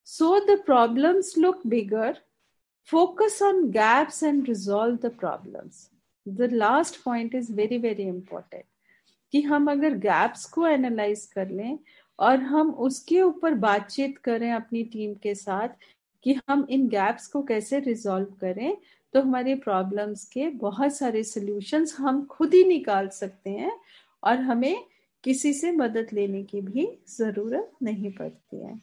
So the problems look bigger. Focus on gaps and resolve the problems. The last point is very very important कि हम अगर gaps को analyse कर लें और हम उसके ऊपर बातचीत करें अपनी टीम के साथ कि हम इन गैप्स को कैसे रिजॉल्व करें, तो हमारी प्रॉब्लम्स के बहुत सारे सॉल्यूशंस हम खुद ही निकाल सकते हैं और हमें किसी से मदद लेने की भी जरूरत नहीं पड़ती है.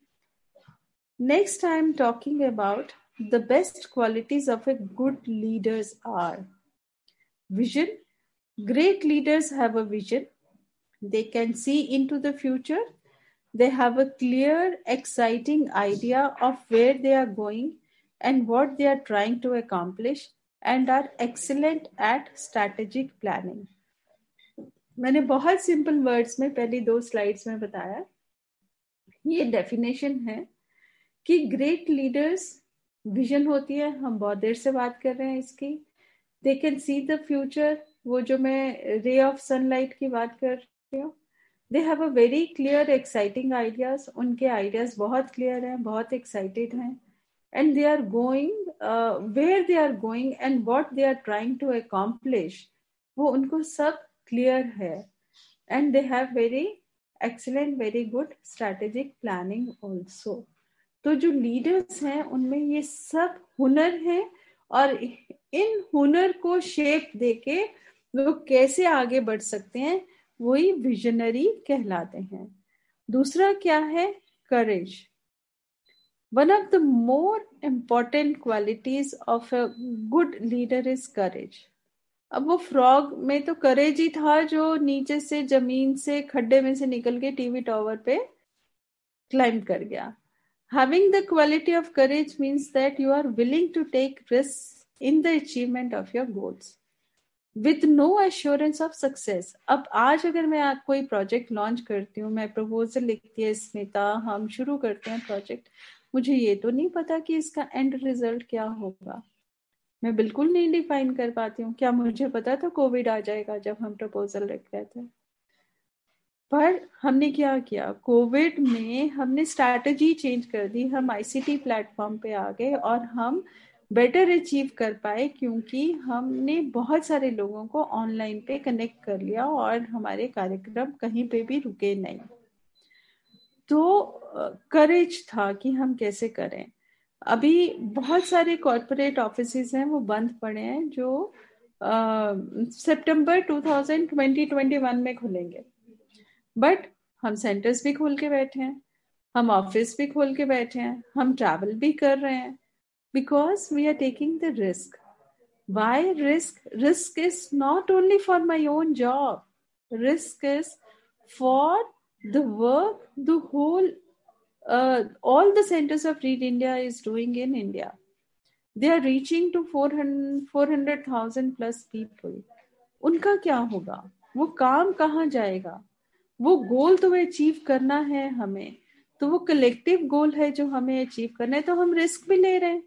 Next, I am talking about the best qualities of a good leaders are vision. Great leaders have a vision. They can see into the future. They have a clear, exciting idea of where they are going and what they are trying to accomplish and are excellent at strategic planning. मैंने बहुत simple words में पहली 2 slides में बताया. ये definition है कि great leaders vision होती है. हम बहुत देर से बात कर रहे हैं इसकी. They can see the future, वो जो मैं रे ऑफ सनलाइट की बात कर रही हूँ. They have a very clear exciting ideas. उनके आइडियाज बहुत क्लियर हैं, बहुत एक्साइटेड हैं. And they are going where they are going and what they are trying to accomplish, वो उनको सब क्लियर है. And they have very excellent, very good strategic planning also. तो जो लीडर्स हैं उनमें ये सब हुनर है और इन हुनर को शेप देके वो कैसे आगे बढ़ सकते हैं, वही विजनरी कहलाते हैं. दूसरा क्या है? करेज. One of the more important qualities of a good leader is करेज. अब वो फ्रॉग में तो करेज ही था जो नीचे से जमीन से खड्डे में से निकल के टीवी टावर पे क्लाइंब कर गया. Having the quality of courage means that you are willing to take risks in the achievement of your goals with no assurance of success. अब आज अगर मैं कोई प्रोजेक्ट लॉन्च करती हूँ, मैं प्रपोजल लिखती है स्मिता, हम शुरू करते हैं प्रोजेक्ट, मुझे ये तो नहीं पता कि इसका एंड रिजल्ट क्या होगा. मैं बिल्कुल नहीं डिफाइन कर पाती हूँ. क्या मुझे पता था कोविड आ जाएगा जब हम प्रपोजल लिख रहे थे? पर हमने क्या किया, कोविड में हमने स्ट्रैटेजी चेंज कर दी. हम आईसीटी प्लेटफॉर्म पे आ गए और हम बेटर अचीव कर पाए क्योंकि हमने बहुत सारे लोगों को ऑनलाइन पे कनेक्ट कर लिया और हमारे कार्यक्रम कहीं पे भी रुके नहीं. तो करेज था कि हम कैसे करें. अभी बहुत सारे कॉर्पोरेट ऑफिसेज हैं वो बंद पड़े हैं जो सितंबर 2021 में खुलेंगे. बट हम सेंटर्स भी खोल के बैठे हैं, हम ऑफिस भी खोल के बैठे हैं, हम ट्रैवल भी कर रहे हैं because we are taking the risk. Y risk? Risk is not only for my own job, risk is for the work the whole all the centers of Read India is doing in India. They are reaching to 400,000 plus people. उनका क्या होगा? वो काम कहाँ जाएगा? वो गोल तो achieve करना है हमें, तो वो कलेक्टिव गोल है जो हमें अचीव करना है, तो हम रिस्क भी ले रहे हैं,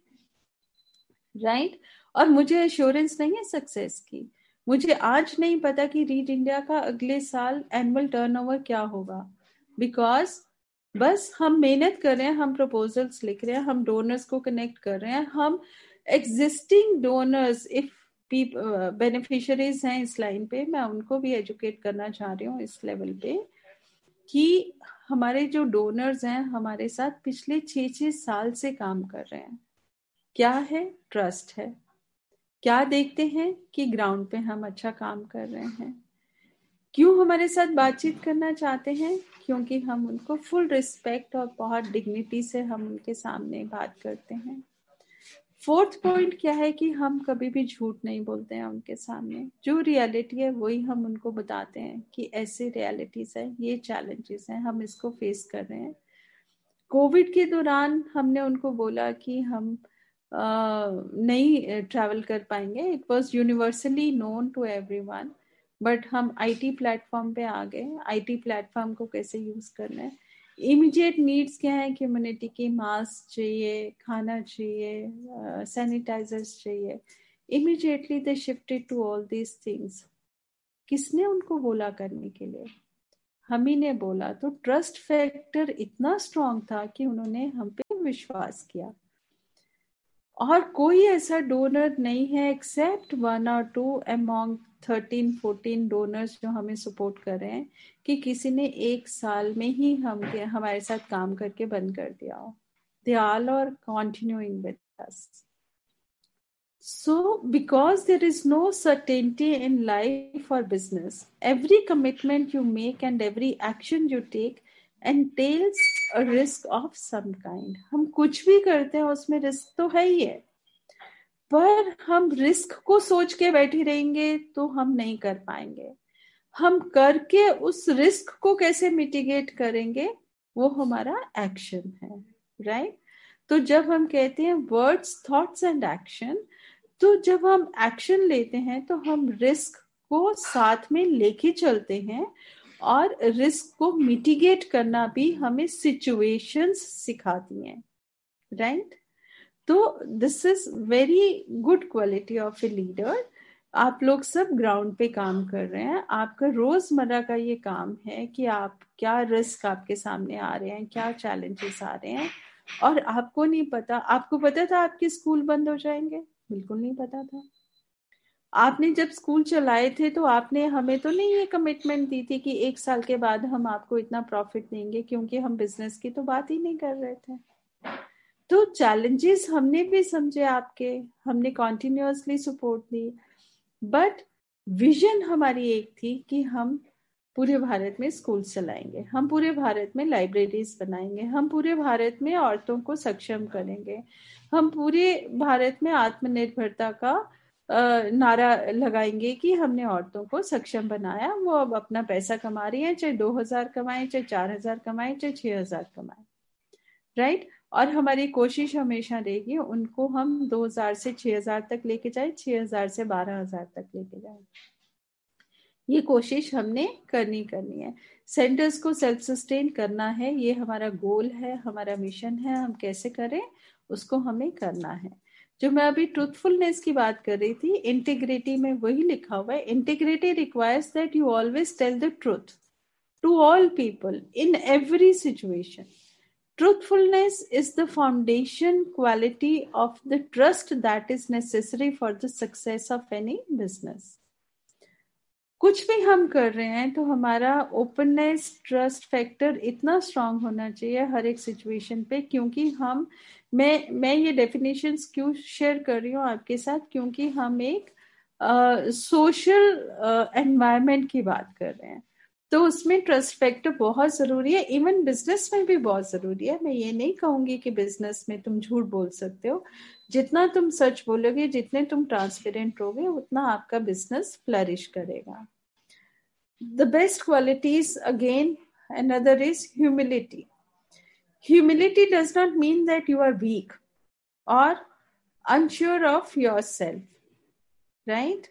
राइट? और मुझे एश्योरेंस नहीं है सक्सेस की. मुझे आज नहीं पता कि रीड इंडिया का अगले साल एनुअल टर्नओवर क्या होगा, बिकॉज बस हम मेहनत कर रहे हैं, हम प्रपोजल्स लिख रहे हैं, हम डोनर्स को कनेक्ट कर रहे हैं. हम एग्जिस्टिंग डोनर्स, इफ बेनिफिशियरीज हैं इस लाइन पे, मैं उनको भी एजुकेट करना चाह रही हूँ इस लेवल पे कि हमारे जो डोनर्स हैं हमारे साथ पिछले 6-6 साल से काम कर रहे हैं. क्या है? ट्रस्ट है. क्या देखते हैं कि ग्राउंड पे हम अच्छा काम कर रहे हैं. क्यों हमारे साथ बातचीत करना चाहते हैं? क्योंकि हम उनको फुल रिस्पेक्ट और बहुत डिग्निटी से हम उनके सामने बात करते हैं. फोर्थ पॉइंट क्या है कि हम कभी भी झूठ नहीं बोलते हैं उनके सामने. जो रियलिटी है वही हम उनको बताते हैं कि ऐसे रियलिटीज है, ये चैलेंजेस हैं, हम इसको फेस कर रहे हैं. कोविड के दौरान हमने उनको बोला कि हम नहीं ट्रैवल कर पाएंगे. It was universally known to everyone, but हम आईटी प्लेटफॉर्म पे आ गए. आईटी प्लेटफॉर्म को कैसे यूज करना है. इमीडिएट नीड्स क्या है? कम्युनिटी की मास्क चाहिए, खाना चाहिए, सैनिटाइजर्स चाहिए. Immediately they shifted to all these things. किसने उनको बोला करने के लिए? हम ही ने बोला, तो ट्रस्ट फैक्टर इतना स्ट्रांग था कि उन्होंने हम पे विश्वास किया। और कोई ऐसा डोनर नहीं है एक्सेप्ट 1 or 2 among 13-14 डोनर्स जो हमें सपोर्ट कर रहे हैं कि किसी ने 1 साल में ही हमारे साथ काम करके बंद कर दिया हो। They all are continuing with us. So, because there is no certainty in life or business, every commitment you make and every action you take entails a risk of some kind. हम कुछ भी करते हैं उसमें risk तो है ही है, पर हम रिस्क को सोच के बैठे रहेंगे तो हम नहीं कर पाएंगे। हम करके उस रिस्क को कैसे मिटिगेट करेंगे, वो हमारा एक्शन है, राइट? तो जब हम कहते हैं वर्ड्स, थॉट्स एंड एक्शन, तो जब हम एक्शन लेते हैं तो हम रिस्क को साथ में लेके चलते हैं, और रिस्क को मिटिगेट करना भी हमें सिचुएशंस सिखाती हैं, राइट? तो this is very good quality of a leader. आप लोग सब ग्राउंड पे काम कर रहे हैं, आपका रोजमर्रा का ये काम है कि आप क्या रिस्क आपके सामने आ रहे हैं, क्या चैलेंजेस आ रहे हैं, और आपको नहीं पता। आपको पता था आपके स्कूल बंद हो जाएंगे? बिल्कुल नहीं पता था। आपने जब स्कूल चलाए थे तो आपने हमें तो नहीं ये कमिटमेंट दी थी कि 1 साल के बाद हम आपको इतना प्रॉफिट देंगे, क्योंकि हम बिजनेस की तो बात ही नहीं कर रहे थे। तो चैलेंजेस हमने भी समझे आपके, हमने continuously support the, but vision हमारी एक थी कि हम पूरे भारत में स्कूल चलाएंगे, हम पूरे भारत में लाइब्रेरीज बनाएंगे, हम पूरे भारत में औरतों को सक्षम करेंगे, हम पूरे भारत में आत्मनिर्भरता का नारा लगाएंगे कि हमने औरतों को सक्षम बनाया, वो अब अपना पैसा कमा रही है, चाहे 2,000 कमाए, चाहे 4,000 कमाए, चाहे 6,000 कमाए, राइट? और हमारी कोशिश हमेशा रहेगी उनको हम 2,000 से 6,000 तक लेके जाए, 6,000 से 12,000 तक लेके जाए। ये कोशिश हमने करनी है। सेंटर्स को सेल्फ सस्टेन करना है, ये हमारा गोल है, हमारा मिशन है। हम कैसे करें उसको हमें करना है। जो मैं अभी ट्रूथफुलनेस की बात कर रही थी, इंटीग्रिटी में वही लिखा हुआ है, integrity requires that you always tell the truth to all people in every situation. Truthfulness is the foundation quality of the trust that is necessary for the success of any business. कुछ भी हम कर रहे हैं तो हमारा openness, trust factor इतना strong होना चाहिए हर एक सिचुएशन पे, क्योंकि मैं ये डेफिनेशंस क्यों शेयर कर रही हूँ आपके साथ, क्योंकि हम एक सोशल एनवायरनमेंट की बात कर रहे हैं, तो उसमें ट्रस्ट फैक्टर बहुत जरूरी है। इवन बिजनेस में भी बहुत जरूरी है। मैं ये नहीं कहूंगी कि बिजनेस में तुम झूठ बोल सकते हो, जितना तुम सच बोलोगे, जितने तुम ट्रांसपेरेंट रहोगे, उतना आपका बिजनेस फ्लरिश करेगा। The best qualities, again, another is humility. Humility does not mean that you are weak or unsure of yourself, right?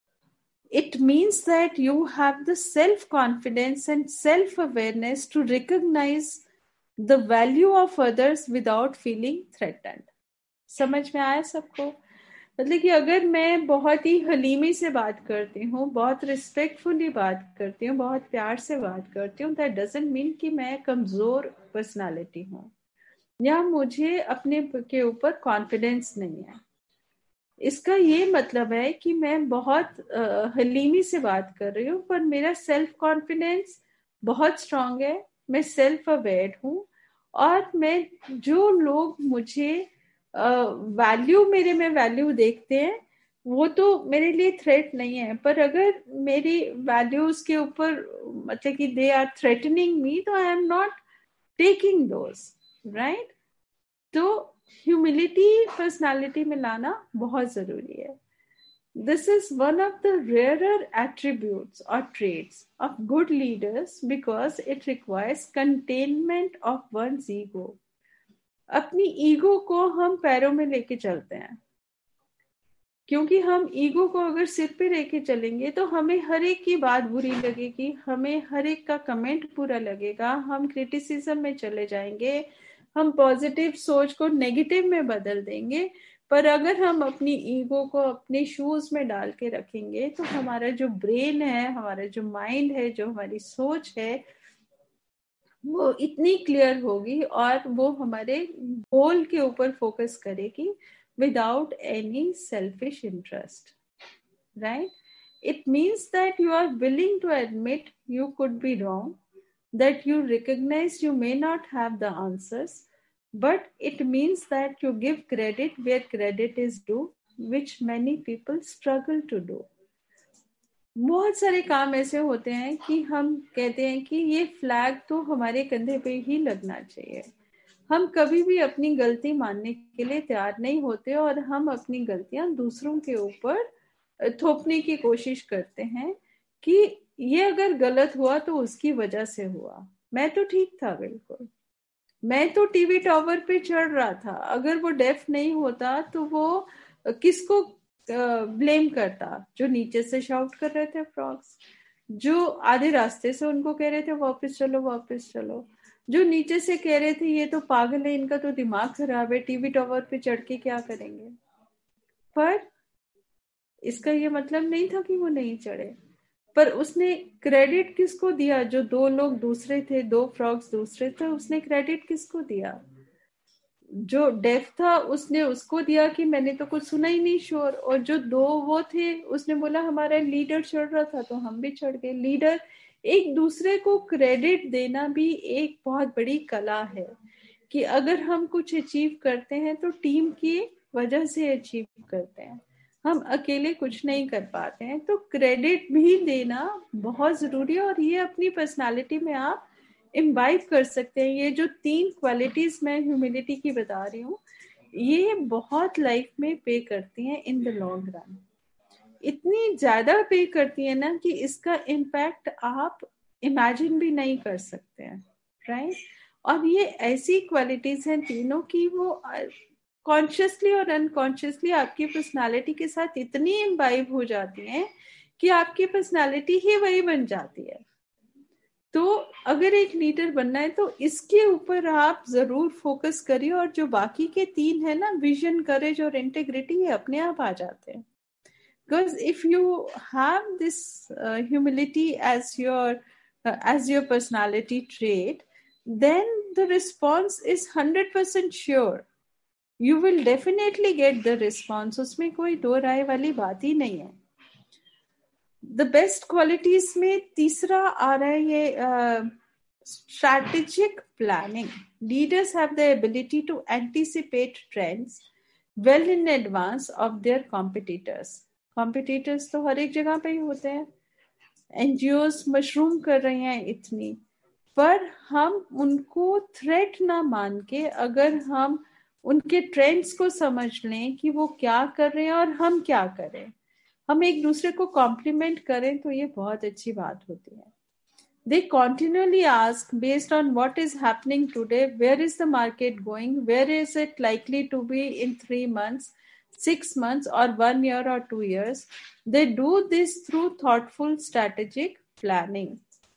It means that you have the self-confidence and self-awareness to recognize the value of others without feeling threatened. समझ में आया सबको? मतलब कि अगर मैं बहुत ही हलीमी से बात करती हूँ, बहुत रिस्पेक्टफुली बात करती हूँ, बहुत प्यार से बात करती हूँ, दैट डजंट मीन कि मैं कमजोर पर्सनालिटी हूँ या मुझे अपने के ऊपर कॉन्फिडेंस नहीं है। इसका ये मतलब है कि मैं बहुत हलीमी से बात कर रही हूँ, पर मेरा सेल्फ कॉन्फिडेंस बहुत स्ट्रांग है, मैं सेल्फ अवेयर हूँ, और मैं जो लोग मुझे वैल्यू मेरे में वैल्यू देखते हैं वो तो मेरे लिए थ्रेट नहीं है, पर अगर मेरी वैल्यूज के ऊपर मतलब कि दे आर थ्रेटनिंग मी, तो I am not taking those, right? तो ह्यूमिलिटी पर्सनालिटी में लाना बहुत जरूरी है। This is one of the rarer attributes or traits of good leaders because it requires containment of one's ego. अपनी ईगो को हम पैरों में लेके चलते हैं, क्योंकि हम ईगो को अगर सिर पे लेके चलेंगे तो हमें हर एक की बात बुरी लगेगी, हमें हर एक का कमेंट बुरा लगेगा, हम क्रिटिसिज्म में चले जाएंगे, हम पॉजिटिव सोच को नेगेटिव में बदल देंगे। पर अगर हम अपनी ईगो को अपने शूज में डाल के रखेंगे तो हमारा जो ब्रेन है, हमारा जो माइंड है, जो हमारी सोच है, वो इतनी क्लियर होगी और वो हमारे गोल के ऊपर फोकस करेगी without any selfish interest, right? It means that you are willing to admit you could be wrong, that you recognize you may not have the answers, but it means that you give credit where credit is due, which many people struggle to do. बहुत सारे काम ऐसे होते हैं कि हम कहते हैं कि ये फ्लैग तो हमारे कंधे पे ही लगना चाहिए। हम कभी भी अपनी गलती मानने के लिए तैयार नहीं होते और हम अपनी गलतियां दूसरों के ऊपर थोपने की कोशिश करते हैं कि ये अगर गलत हुआ तो उसकी वजह से हुआ, मैं तो ठीक था, बिल्कुल मैं तो टीवी टावर पे चढ़ रहा था, अगर वो डेफ नहीं होता तो वो किसको ब्लेम करता? जो नीचे से शाउट कर रहे थे फ्रॉग्स, जो आधे रास्ते से उनको कह रहे थे वापस चलो वापस चलो, जो नीचे से कह रहे थे ये तो पागल है, इनका तो दिमाग खराब है, टीवी टावर पे चढ़ के क्या करेंगे। पर इसका ये मतलब नहीं था कि वो नहीं चढ़े, पर उसने क्रेडिट किसको दिया? जो दो लोग दूसरे थे, दो फ्रॉग्स दूसरे थे, उसने क्रेडिट किसको दिया? जो डेफ था उसने उसको दिया कि मैंने तो कुछ सुना ही नहीं शोर, और जो दो वो थे उसने बोला हमारा लीडर चढ़ रहा था तो हम भी चढ़ गए। लीडर एक दूसरे को क्रेडिट देना भी एक बहुत बड़ी कला है कि अगर हम कुछ अचीव करते हैं तो टीम की वजह से अचीव करते हैं, हम अकेले कुछ नहीं कर पाते हैं। तो क्रेडिट भी देना बहुत जरूरी है और ये अपनी पर्सनालिटी में आप इम्बाइब कर सकते हैं। ये जो 3 क्वालिटीज मैं ह्यूमिलिटी की बता रही हूँ, ये बहुत लाइफ में पे करती हैं इन द लॉन्ग रन, इतनी ज्यादा पे करती है ना कि इसका इम्पैक्ट आप इमेजिन भी नहीं कर सकते हैं, राइट? और ये ऐसी क्वालिटीज हैं तीनों की वो कॉन्शियसली और अनकॉन्शियसली आपकी पर्सनालिटी के साथ इतनी इम्बाइब हो जाती हैं कि आपकी पर्सनालिटी ही वही बन जाती है। तो अगर एक लीडर बनना है तो इसके ऊपर आप जरूर फोकस करिए, और जो बाकी के 3 है ना, विजन, करेज और इंटेग्रिटी, ये अपने आप आ जाते हैं। Because if you have this humility as your personality trait, then the response is 100% sure. You will definitely get the response. उसमें कोई दो राय वाली बात ही नहीं है। द बेस्ट क्वालिटीज में तीसरा आ रहा है ये strategic planning. Leaders have the ability to anticipate trends well in advance of their competitors. Competitors तो हर एक जगह पे ही होते हैं। एनजीओस मशरूम कर रही हैं इतनी, पर हम उनको थ्रेट ना मान के अगर हम उनके ट्रेंड्स को समझ लें कि वो क्या कर रहे हैं और हम क्या करें, हम एक दूसरे को कॉम्प्लीमेंट करें, तो ये बहुत अच्छी बात होती है। They continually ask, based on what is happening today, where is the market going, where is it likely to be in 3 months, 6 months, or 1 year or 2 years. They do this through thoughtful strategic planning.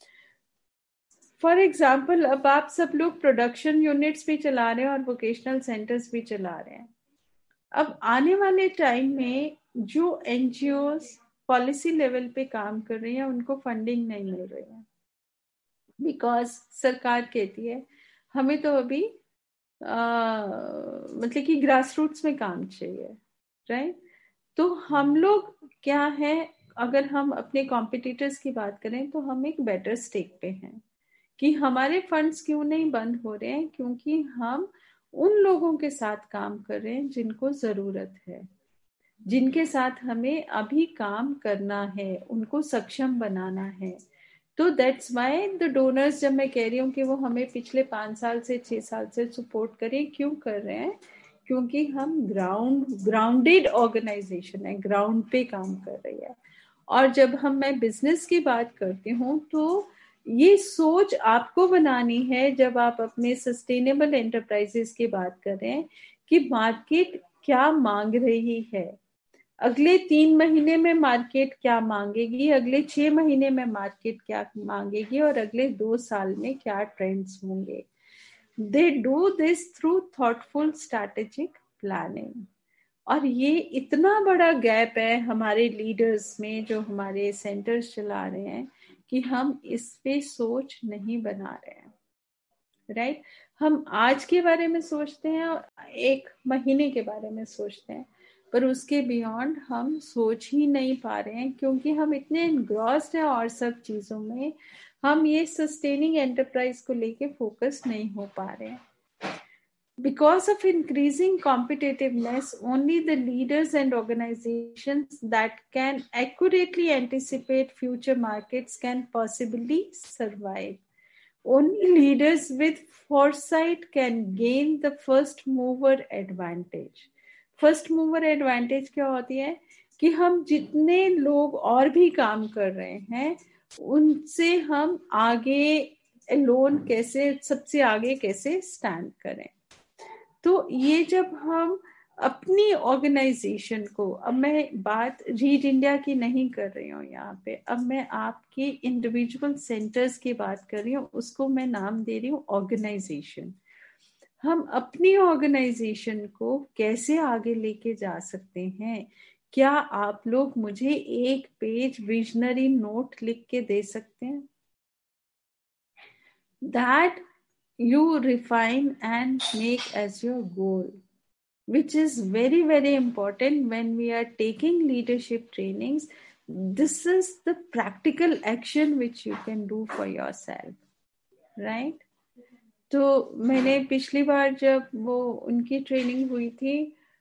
For example, अब आप सब लोग production units भी चला रहे हैं और vocational centres भी चला रहे हैं। अब आने वाले टाइम में जो एनजीओस पॉलिसी लेवल पे काम कर रही हैं उनको फंडिंग नहीं मिल रही है, बिकॉज सरकार कहती है हमें तो अभी मतलब कि ग्रास रूट्स में काम चाहिए, राइट? तो हम लोग क्या है, अगर हम अपने कॉम्पिटिटर्स की बात करें तो हम एक बेटर स्टेक पे हैं कि हमारे फंड्स क्यों नहीं बंद हो रहे हैं, क्योंकि हम उन लोगों के साथ काम कर रहे हैं जिनको जरूरत है, जिनके साथ हमें अभी काम करना है, उनको सक्षम बनाना है। तो दैट्स वाई द डोनर्स, जब मैं कह रही हूँ कि वो हमें पिछले 5 साल से 6 साल से सपोर्ट करें, क्यों कर रहे हैं? क्योंकि हम ग्राउंडेड ऑर्गेनाइजेशन है, ग्राउंड पे काम कर रही है। और जब मैं बिजनेस की बात करती हूँ तो ये सोच आपको बनानी है जब आप अपने सस्टेनेबल एंटरप्राइजेस की बात कर रहे हैं कि मार्केट क्या मांग रही है, अगले 3 महीने में मार्केट क्या मांगेगी, अगले 6 महीने में मार्केट क्या मांगेगी, और अगले 2 साल में क्या ट्रेंड्स होंगे। They do this through thoughtful strategic planning. और ये इतना बड़ा गैप है हमारे लीडर्स में जो हमारे सेंटर्स चला रहे हैं कि हम इस पे सोच नहीं बना रहे हैं। राइट? हम आज के बारे में सोचते हैं और एक महीने के बारे में सोचते हैं, पर उसके बियॉन्ड हम सोच ही नहीं पा रहे हैं, क्योंकि हम इतने एनग्रॉस्ड हैं और सब चीजों में, हम ये सस्टेनिंग एंटरप्राइज को लेके फोकस नहीं हो पा रहे हैं. Because of increasing competitiveness, only the leaders and organizations that can accurately anticipate future markets can possibly survive. Only leaders with foresight can gain the first mover advantage. First mover advantage क्या होती है कि हम जितने लोग और भी काम कर रहे हैं उनसे हम आगे एलोन कैसे, सबसे आगे कैसे स्टैंड करें. तो ये जब हम अपनी ऑर्गेनाइजेशन को, अब मैं बात रीड इंडिया की नहीं कर रही हूँ यहाँ पे, अब मैं आपके इंडिविजुअल सेंटर्स की बात कर रही हूँ, उसको मैं नाम दे रही हूँ ऑर्गेनाइजेशन. हम अपनी ऑर्गेनाइजेशन को कैसे आगे लेके जा सकते हैं? क्या आप लोग मुझे एक पेज विजनरी नोट लिख के दे सकते हैं? That you refine and make as your goal, which is very, very important when we are taking leadership trainings. This is the practical action which you can do for yourself, right? तो मैंने पिछली बार जब वो उनकी training हुई थी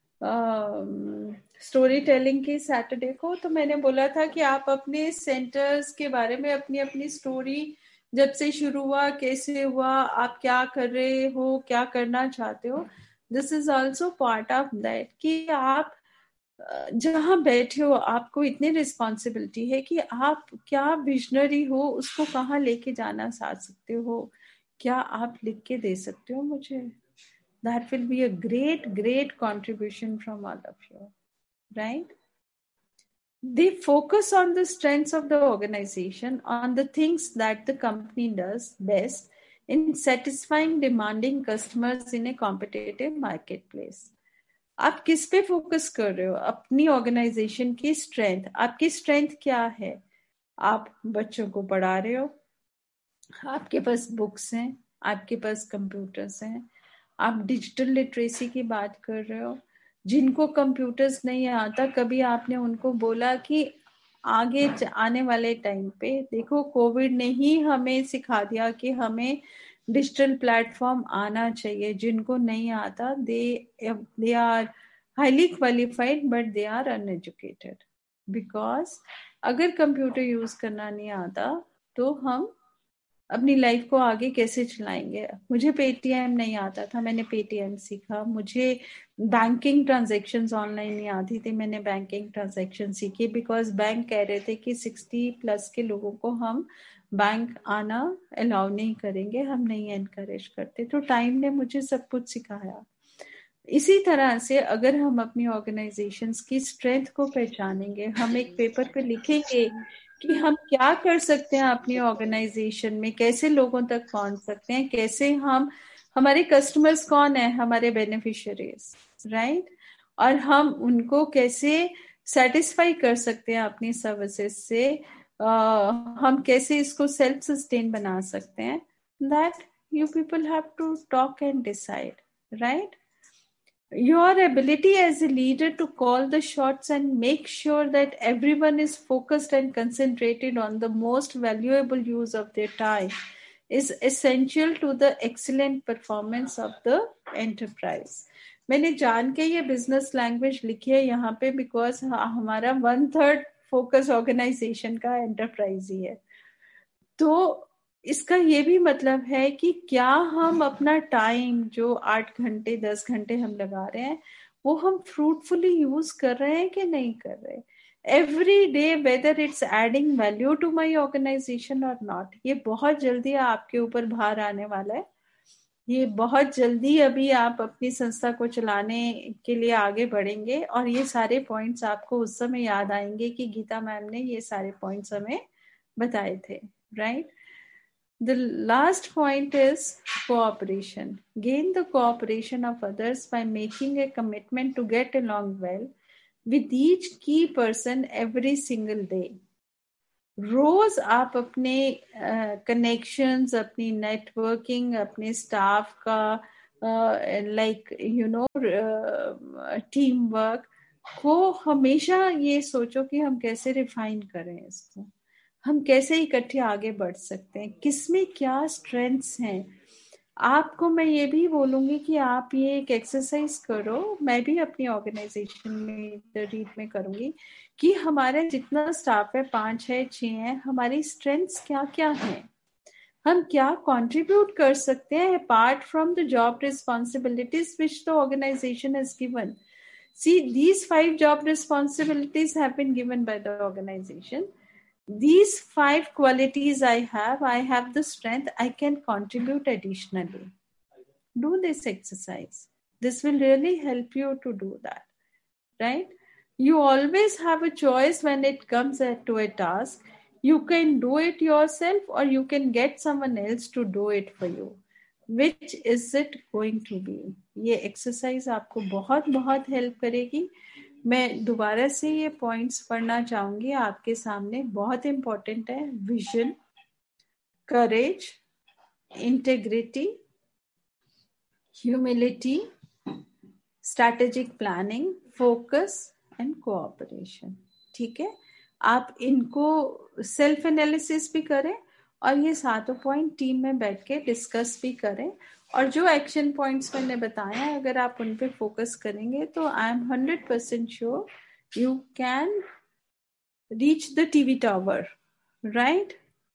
story telling की Saturday को, तो मैंने बोला था कि आप अपने सेंटर्स के बारे में अपनी अपनी स्टोरी, जब से शुरू हुआ, कैसे हुआ, आप क्या कर रहे हो, क्या करना चाहते हो, this is also part of that. कि आप जहां बैठे हो आपको इतनी रिस्पॉन्सिबिलिटी है कि आप क्या विजनरी हो, उसको कहाँ लेके जाना चाह सकते हो, क्या आप लिख के दे सकते हो मुझे? That will be a great, great contribution from all of you, right? They focus on the strengths of the organization, on the things that the company does best in satisfying demanding customers in a competitive marketplace. आप किस पे focus कर रहे हो? अपनी organisation की strength. आपकी strength क्या है? आप बच्चों को पढ़ा रहे हो, आपके पास बुक्स हैं, आपके पास कंप्यूटर्स हैं, आप डिजिटल लिटरेसी की बात कर रहे हो. जिनको कंप्यूटर्स नहीं आता, कभी आपने उनको बोला कि आगे आने वाले टाइम पे देखो, कोविड ने ही हमें सिखा दिया कि हमें डिजिटल प्लेटफॉर्म आना चाहिए. जिनको नहीं आता, they are highly qualified but they are uneducated. Because अगर कंप्यूटर यूज करना नहीं आता तो हम अपनी लाइफ को आगे कैसे चलाएंगे? मुझे पेटीएम नहीं आता था, मैंने पेटीएम सीखा. मुझे बैंकिंग ट्रांजैक्शंस ऑनलाइन नहीं आती थी, मैंने बैंकिंग ट्रांजैक्शन सीखी. बिकॉज बैंक कह रहे थे कि 60+ के लोगों को हम बैंक आना अलाउ नहीं करेंगे, हम नहीं एनकरेज करते. तो टाइम ने मुझे सब कुछ सिखाया. इसी तरह से अगर हम अपनी ऑर्गेनाइजेशंस की स्ट्रेंथ को पहचानेंगे, हम एक पेपर पे लिखेंगे कि हम क्या कर सकते हैं अपनी ऑर्गेनाइजेशन में, कैसे लोगों तक पहुंच सकते हैं, कैसे हम, हमारे कस्टमर्स कौन है, हमारे बेनिफिशियरीज, राइट? और हम उनको कैसे सेटिस्फाई कर सकते हैं अपनी सर्विसेज से, हम कैसे इसको सेल्फ सस्टेन बना सकते हैं. That you people have to talk and decide, right? Your ability as a leader to call the shots and make sure that everyone is focused and concentrated on the most valuable use of their time is essential to the excellent performance of the enterprise. मैंने जान के ये business language लिखी है यहाँ पे, because हमारा 1/3 focus organisation का एंटरप्राइज ही है. तो इसका ये भी मतलब है कि क्या हम अपना टाइम जो 8 घंटे 10 घंटे हम लगा रहे हैं, वो हम फ्रूटफुली यूज कर रहे हैं कि नहीं कर रहे. Every day, whether it's adding value to my organisation और नॉट. ये बहुत जल्दी आपके ऊपर भार आने वाला है. ये बहुत जल्दी अभी आप अपनी संस्था को चलाने के लिए आगे बढ़ेंगे और ये सारे पॉइंट्स आपको उस समय याद आएंगे कि गीता मैम ने ये सारे पॉइंट्स हमें बताए थे, right? The last point is cooperation. Gain the cooperation of others by making a commitment to get along well with each key person every single day. रोज आप अपने कनेक्शंस, अपनी नेटवर्किंग, अपने स्टाफ का लाइक टीम वर्क को हमेशा ये सोचो कि हम कैसे रिफाइन करें इसको, हम कैसे इकट्ठे आगे बढ़ सकते हैं, किसमें क्या स्ट्रेंथ्स हैं। आपको मैं ये भी बोलूंगी कि आप ये एक एक्सरसाइज करो, मैं भी अपनी ऑर्गेनाइजेशन में रीड में करूंगी कि हमारे जितना स्टाफ है, 5 है 6 है, हमारी स्ट्रेंथ्स क्या क्या हैं, हम क्या कंट्रीब्यूट कर सकते हैं apart from the job responsibilities which the organisation has given. See, these 5 job responsibilities have been given by the organization. These 5 qualities I have the strength, I can contribute additionally. Do this exercise. This will really help you to do that, right? You always have a choice when it comes to a task. You can do it yourself or you can get someone else to do it for you. Which is it going to be? ये exercise आपको बहुत बहुत help करेगी. मैं दोबारा से ये points पढ़ना चाहूंगी आपके सामने, बहुत इंपॉर्टेंट है. Vision, courage, integrity, humility, strategic planning, focus and cooperation. ठीक है, आप इनको सेल्फ एनालिसिस भी करें और ये 7 पॉइंट टीम में बैठ के डिस्कस भी करें. और जो एक्शन पॉइंट्स मैंने बताया, अगर आप उन पे फोकस करेंगे तो I am 100% sure you can reach the TV tower, right?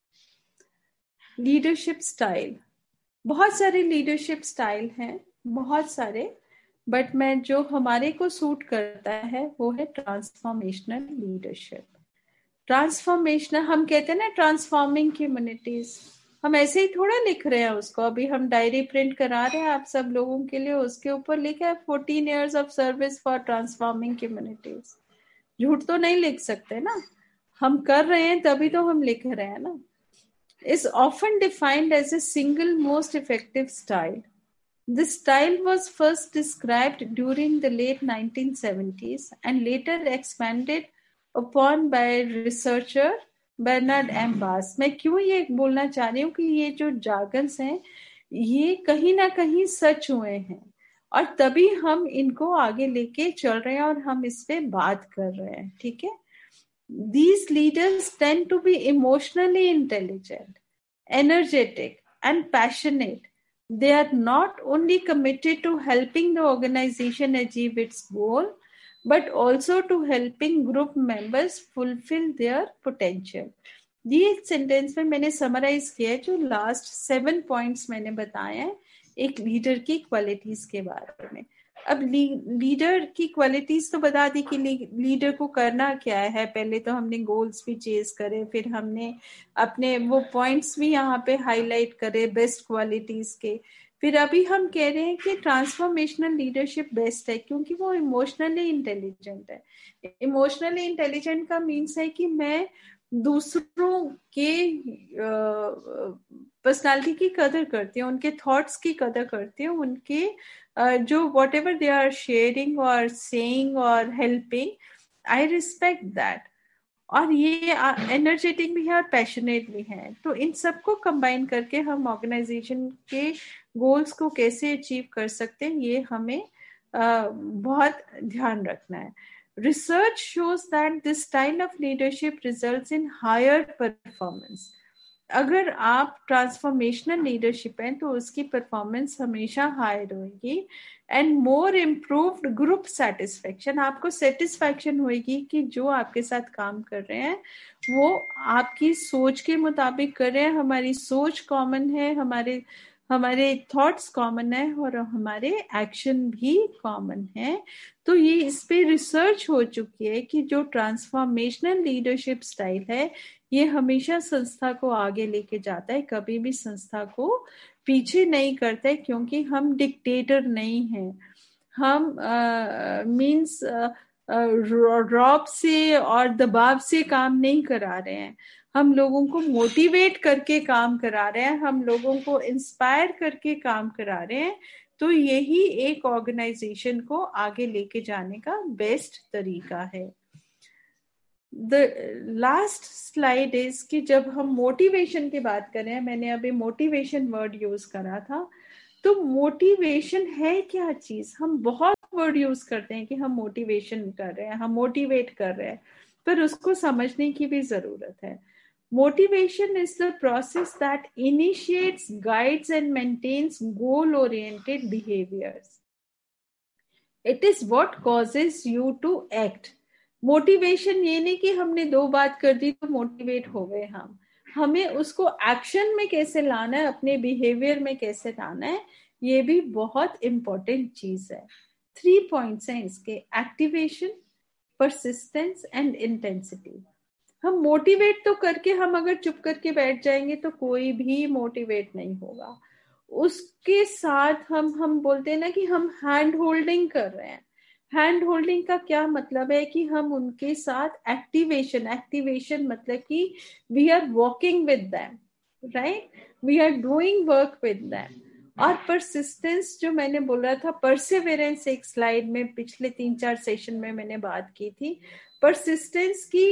Leadership style, बहुत सारे लीडरशिप स्टाइल हैं, बहुत सारे, बट मैं जो हमारे को सूट करता है वो है ट्रांसफॉर्मेशनल लीडरशिप. ट्रांसफॉर्मेशनल, हम कहते हैं ना ट्रांसफॉर्मिंग कम्युनिटीज, हम ऐसे ही थोड़ा लिख रहे हैं उसको. अभी हम डायरी प्रिंट करा रहे हैं आप सब लोगों के लिए, उसके ऊपर लिखा है 14 years of service for transforming communities. झूठ तो नहीं लिख सकते ना, हम कर रहे हैं तभी तो हम लिख रहे हैं ना. is often defined as a single most effective style. This style was first described during the late 1970s and later expanded upon by researcher Bernard M. Bass. मैं क्यों ये बोलना चाह रही हूँ कि ये जो जार्गन्स हैं ये कहीं ना कहीं सच हुए हैं और तभी हम इनको आगे लेके चल रहे हैं और हम इस पे बात कर रहे हैं. ठीक है, these leaders tend to be emotionally intelligent, energetic, and passionate. They are not only committed to helping the organization achieve its goal, but also to helping group members fulfill their potential. ये sentence में मैंने summarise किया है जो last 7 points मैंने बताए हैं एक लीडर की क्वालिटीज के बारे में. अब लीडर की क्वालिटीज तो बता दी कि लीडर को करना क्या है. पहले तो हमने गोल्स भी चेज करे, फिर हमने अपने वो पॉइंट्स भी यहाँ पे हाईलाइट करे बेस्ट क्वालिटीज के. फिर अभी हम कह रहे हैं कि ट्रांसफॉर्मेशनल लीडरशिप बेस्ट है क्योंकि वो इमोशनली इंटेलिजेंट है. इमोशनली इंटेलिजेंट का मीन्स है कि मैं दूसरों के पर्सनालिटी की कदर करती हूँ, उनके थॉट्स की कदर करती हूँ, उनके जो what ever they are sharing और सेइंग और हेल्पिंग, आई रिस्पेक्ट दैट. और ये एनर्जेटिक भी है और पैशनेट भी है. तो इन सबको कंबाइन करके हम ऑर्गेनाइजेशन के गोल्स को कैसे अचीव कर सकते हैं ये हमें बहुत ध्यान रखना है. Research shows that this style of leadership results in higher performance. अगर आप ट्रांसफॉर्मेशनल लीडरशिप हैं तो उसकी परफॉर्मेंस हमेशा हायर होगी and more improved group satisfaction. आपको सेटिस्फेक्शन होगी कि जो आपके साथ काम कर रहे हैं वो आपकी सोच के मुताबिक कर रहे हैं. हमारी सोच कॉमन है, हमारे थॉट्स कॉमन है और हमारे एक्शन भी कॉमन है. तो ये इस पे रिसर्च हो चुकी है कि जो ट्रांसफॉर्मेशनल लीडरशिप स्टाइल है ये हमेशा संस्था को आगे लेके जाता है, कभी भी संस्था को पीछे नहीं करता है क्योंकि हम डिक्टेटर नहीं हैं. हम मींस रॉब से और दबाव से काम नहीं करा रहे हैं, हम लोगों को मोटिवेट करके काम करा रहे हैं, हम लोगों को इंस्पायर करके काम करा रहे हैं. तो यही एक ऑर्गेनाइजेशन को आगे लेके जाने का बेस्ट तरीका है. लास्ट स्लाइड इज कि जब हम मोटिवेशन की बात करें, मैंने अभी मोटिवेशन वर्ड यूज करा था, तो मोटिवेशन है क्या चीज? हम बहुत वर्ड यूज करते हैं कि हम मोटिवेशन कर रहे हैं, हम मोटिवेट कर रहे हैं, पर उसको समझने की भी जरूरत है. Motivation is the process that initiates, guides and maintains goal oriented behaviours. It is what causes you to act. Motivation ये नहीं कि हमने 2 बात कर दी तो मोटिवेट हो गए हम. हमें उसको एक्शन में कैसे लाना है, अपने बिहेवियर में कैसे लाना है, ये भी बहुत इंपॉर्टेंट चीज है. 3 पॉइंट्स हैं इसके: एक्टिवेशन, परसिस्टेंस एंड इंटेंसिटी. हम मोटिवेट तो करके हम अगर चुप करके बैठ जाएंगे तो कोई भी मोटिवेट नहीं होगा. उसके साथ हम बोलते हैं ना कि हम हैंड होल्डिंग कर रहे हैं. हैंड होल्डिंग का क्या मतलब है कि हम उनके साथ एक्टिवेशन मतलब कि we are walking with them, right, we are doing work with them. और परसिस्टेंस जो मैंने बोला था, परसिवरेंस, एक स्लाइड में पिछले 3-4 सेशन में मैंने बात की थी. परसिस्टेंस की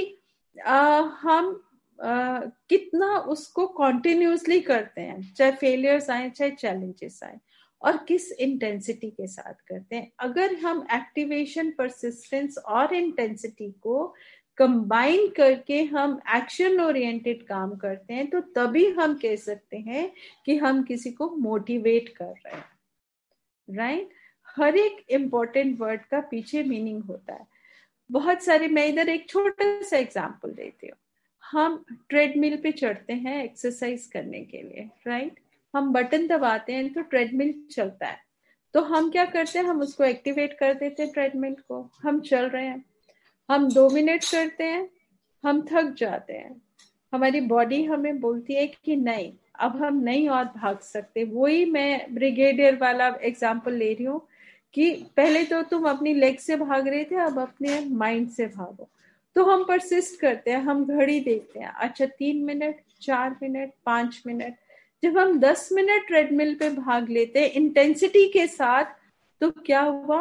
हम कितना उसको कॉन्टिन्यूसली करते हैं, चाहे फेलियर्स आए चाहे चैलेंजेस आए, और किस इंटेंसिटी के साथ करते हैं. अगर हम एक्टिवेशन, परसिस्टेंस और इंटेंसिटी को कंबाइन करके हम एक्शन ओरिएंटेड काम करते हैं, तो तभी हम कह सकते हैं कि हम किसी को मोटिवेट कर रहे हैं, राइट. हर एक इंपॉर्टेंट वर्ड का पीछे मीनिंग होता है. बहुत सारे, मैं इधर एक छोटा सा एग्जांपल देती हूँ. हम ट्रेडमिल पे चढ़ते हैं एक्सरसाइज करने के लिए, राइट. हम बटन दबाते हैं तो ट्रेडमिल चलता है. तो हम क्या करते हैं, हम उसको एक्टिवेट कर देते हैं ट्रेडमिल को. हम चल रहे हैं, हम 2 मिनट करते हैं, हम थक जाते हैं. हमारी बॉडी हमें बोलती है कि नहीं, अब हम नहीं और भाग सकते. वही मैं ब्रिगेडियर वाला एग्जाम्पल ले रही हूँ कि पहले तो तुम अपनी लेग से भाग रहे थे, अब अपने माइंड से भागो. तो हम परसिस्ट करते हैं, हम घड़ी देखते हैं, अच्छा 3 मिनट, 4 मिनट, 5 मिनट. जब हम 10 मिनट ट्रेडमिल पे भाग लेते हैं इंटेंसिटी के साथ, तो क्या हुआ,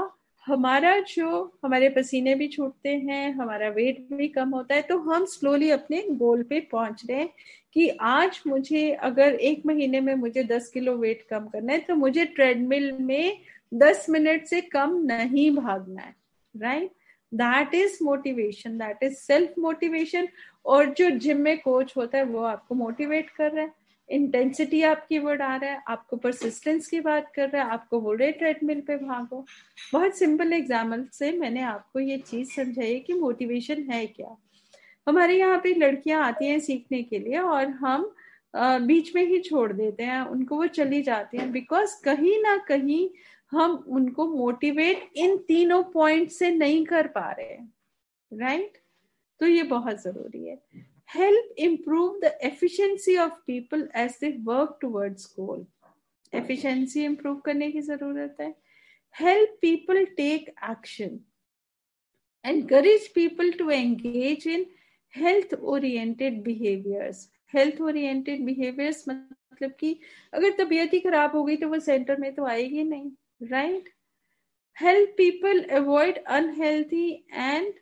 हमारे पसीने भी छूटते हैं, हमारा वेट भी कम होता है. तो हम स्लोली अपने गोल पे पहुंच रहे हैं कि आज मुझे, अगर 1 महीने में मुझे 10 किलो वेट कम करना है, तो मुझे ट्रेडमिल में 10 मिनट से कम नहीं भागना है, right. That is motivation, that is self motivation. और जो जिम में कोच होता है वो आपको मोटिवेट कर रहा है, इंटेंसिटी आपकी बढ़ा रहा है, आपको परसिस्टेंस की बात कर रहा है, आपको बोल रहे ट्रेडमिल पे भागो. बहुत सिंपल एग्जाम्पल से मैंने आपको ये चीज समझाई कि मोटिवेशन है क्या. हमारे यहाँ पे लड़कियां आती हैं सीखने के लिए और हम बीच में ही छोड़ देते हैं उनको, वो चली जाती हैं, बिकॉज कहीं ना कहीं हम उनको मोटिवेट इन 3 पॉइंट से नहीं कर पा रहे, राइट. तो ये बहुत जरूरी है. Help improve the efficiency of people as they work towards goal. Efficiency improve करने की जरूरत है. Help people take action. encourage people to engage in health oriented behaviors. Health oriented behaviours मतलब कि अगर तबीयत ही खराब हो गई तो वो सेंटर में तो आएगी नहीं, right. Help people avoid unhealthy and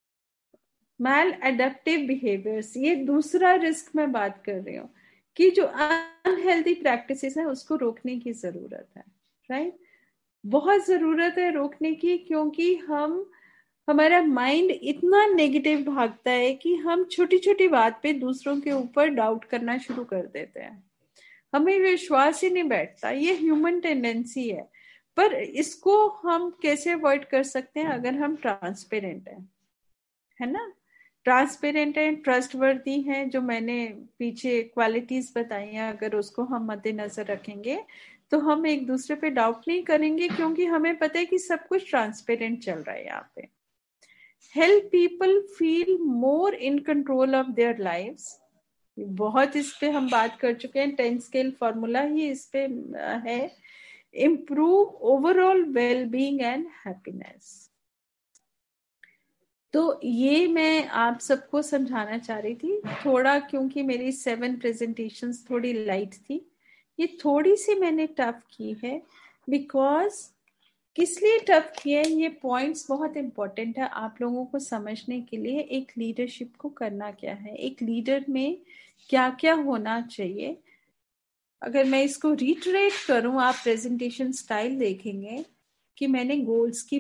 mail adaptive behaviours. ये दूसरा रिस्क मैं बात कर रही हूँ कि जो अनहेल्थी प्रैक्टिसेस है उसको रोकने की जरूरत है, राइट. बहुत जरूरत है रोकने की, क्योंकि हमारा माइंड इतना नेगेटिव भागता है कि हम छोटी छोटी बात पे दूसरों के ऊपर डाउट करना शुरू कर देते हैं. हमें विश्वास ही नहीं बैठता. ये ह्यूमन टेंडेंसी है. पर इसको हम कैसे अवॉइड कर सकते हैं? अगर हम ट्रांसपेरेंट हैं, है ना, ट्रांसपेरेंट हैं, ट्रस्टवर्दी हैं, जो मैंने पीछे क्वालिटीज बताई हैं, अगर उसको हम मद्देनजर रखेंगे तो हम एक दूसरे पे डाउट नहीं करेंगे, क्योंकि हमें पता है कि सब कुछ ट्रांसपेरेंट चल रहा है यहाँ पे. Help people feel more in control of their lives. बहुत इस पे हम बात कर चुके हैं, 10 स्केल फॉर्मूला ही इस पे है. Improve overall wellbeing and happiness. तो ये मैं आप सबको समझाना चाह रही थी थोड़ा, क्योंकि मेरी 7 प्रेजेंटेशंस थोड़ी लाइट थी. ये थोड़ी सी मैंने टफ की है बिकॉज किस लिए टफ किए, ये पॉइंट्स बहुत इंपॉर्टेंट है आप लोगों को समझने के लिए। एक लीडरशिप को करना क्या है, एक लीडर में क्या क्या होना चाहिए। अगर मैं इसको रिटरेट करूं, आप प्रेजेंटेशन स्टाइल देखेंगे कि मैंने गोल्स की